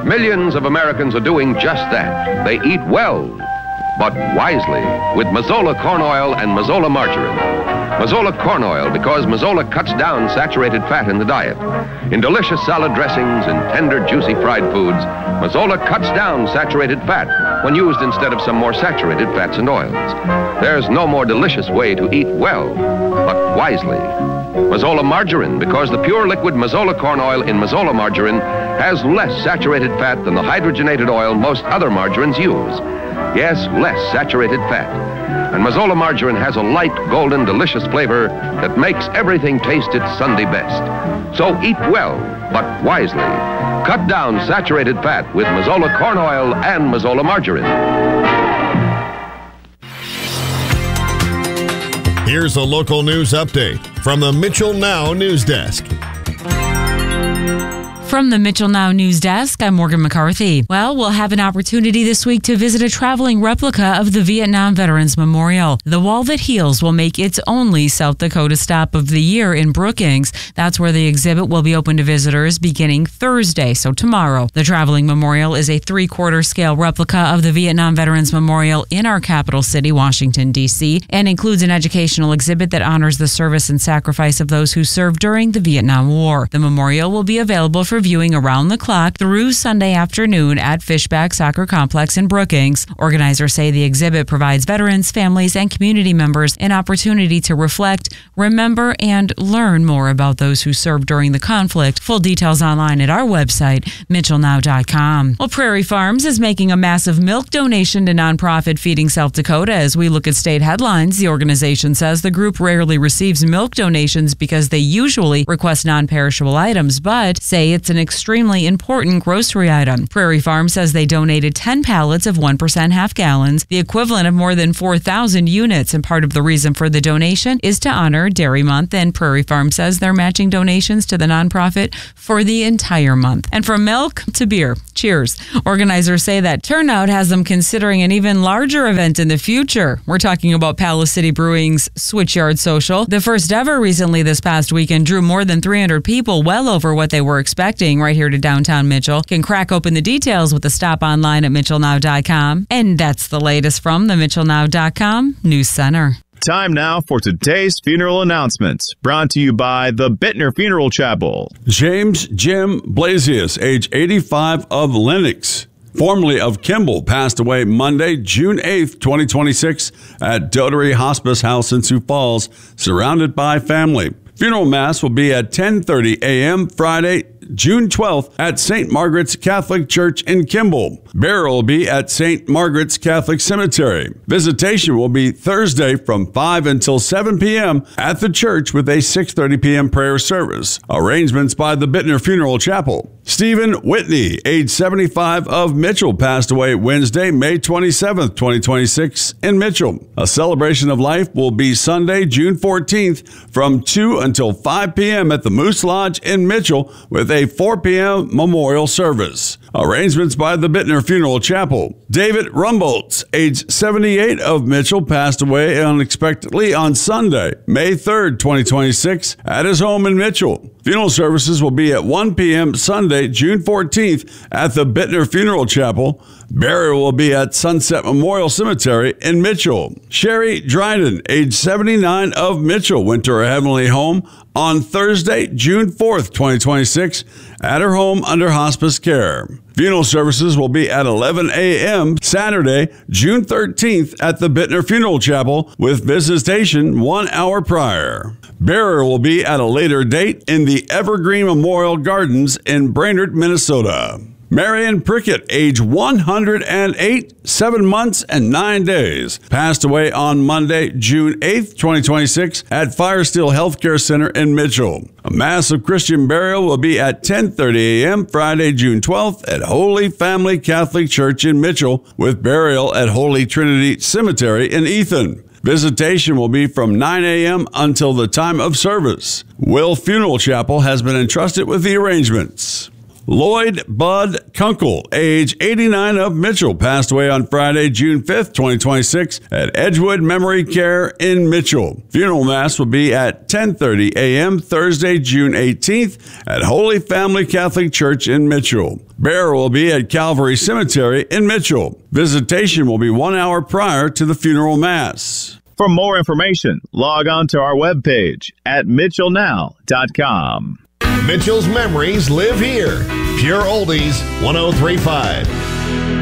Millions of Americans are doing just that. They eat well, but wisely, with Mazola corn oil and Mazola margarine. Mazola corn oil because Mazola cuts down saturated fat in the diet. In delicious salad dressings and tender, juicy fried foods, Mazola cuts down saturated fat when used instead of some more saturated fats and oils. There's no more delicious way to eat well, but wisely. Mazola margarine because the pure liquid Mazola corn oil in Mazola margarine has less saturated fat than the hydrogenated oil most other margarines use. Yes, less saturated fat. And Mazola margarine has a light, golden, delicious flavor that makes everything taste its Sunday best. So eat well, but wisely. Cut down saturated fat with Mazola corn oil and Mazola margarine. Here's a local news update from the Mitchell Now News Desk. From the Mitchell Now News Desk, I'm Morgan McCarthy. Well, we'll have an opportunity this week to visit a traveling replica of the Vietnam Veterans Memorial. The Wall That Heals will make its only South Dakota stop of the year in Brookings. That's where the exhibit will be open to visitors beginning Thursday, so tomorrow. The traveling memorial is a 3/4 scale replica of the Vietnam Veterans Memorial in our capital city, Washington, D.C., and includes an educational exhibit that honors the service and sacrifice of those who served during the Vietnam War. The memorial will be available for viewing around the clock through Sunday afternoon at Fishback Soccer Complex in Brookings. Organizers say the exhibit provides veterans, families, and community members an opportunity to reflect, remember, and learn more about those who served during the conflict. Full details online at our website, mitchellnow.com. Well, Prairie Farms is making a massive milk donation to nonprofit Feeding South Dakota. As we look at state headlines, the organization says the group rarely receives milk donations because they usually request non-perishable items, but say it's an extremely important grocery item. Prairie Farm says they donated 10 pallets of 1% half gallons, the equivalent of more than 4,000 units, and part of the reason for the donation is to honor Dairy Month, and Prairie Farm says they're matching donations to the nonprofit for the entire month. And from milk to beer, cheers. Organizers say that turnout has them considering an even larger event in the future. We're talking about Palace City Brewing's Switchyard Social. The first ever recently this past weekend drew more than 300 people, well over what they were expecting. Right here to downtown Mitchell. Can crack open the details with a stop online at mitchellnow.com. And that's the latest from the mitchellnow.com News Center. Time now for today's funeral announcements, brought to you by the Bittner Funeral Chapel. James Jim Blasius, age 85, of Lenox, formerly of Kimball, passed away Monday, June 8th, 2026, at Dotery Hospice House in Sioux Falls, surrounded by family. Funeral Mass will be at 10:30 a.m. Friday, June 12th at St. Margaret's Catholic Church in Kimball. Burial will be at St. Margaret's Catholic Cemetery. Visitation will be Thursday from 5 until 7 p.m. at the church with a 6:30 p.m. prayer service. Arrangements by the Bittner Funeral Chapel. Stephen Whitney, age 75, of Mitchell, passed away Wednesday, May 27th, 2026 in Mitchell. A celebration of life will be Sunday, June 14th from 2 until 5 p.m. at the Moose Lodge in Mitchell with a 4 p.m. memorial service. Arrangements by the Bittner Funeral Chapel. David Rumboltz, age 78, of Mitchell, passed away unexpectedly on Sunday, May 3rd, 2026 at his home in Mitchell. Funeral services will be at 1 p.m. Sunday, June 14th at the Bittner Funeral Chapel. Burial will be at Sunset Memorial Cemetery in Mitchell. Sherry Dryden, age 79, of Mitchell, went to her heavenly home on Thursday, June 4th, 2026 at her home under hospice care. Funeral services will be at 11 a.m. Saturday, June 13th at the Bittner Funeral Chapel with visitation 1 hour prior. Burial will be at a later date in the Evergreen Memorial Gardens in Brainerd, Minnesota. Marion Prickett, age 108, 7 months and 9 days, passed away on Monday, June 8th, 2026 at Firesteel Healthcare Center in Mitchell. A mass of Christian burial will be at 10:30 a.m. Friday, June 12th at Holy Family Catholic Church in Mitchell with burial at Holy Trinity Cemetery in Ethan. Visitation will be from 9 a.m. until the time of service. Will Funeral Chapel has been entrusted with the arrangements. Lloyd Bud Kunkel, age 89, of Mitchell, passed away on Friday, June 5th, 2026, at Edgewood Memory Care in Mitchell. Funeral mass will be at 10:30 a.m. Thursday, June 18th at Holy Family Catholic Church in Mitchell. Burial will be at Calvary Cemetery in Mitchell. Visitation will be 1 hour prior to the funeral mass. For more information, log on to our webpage at mitchellnow.com. Mitchell's memories live here. Pure Oldies 103.5.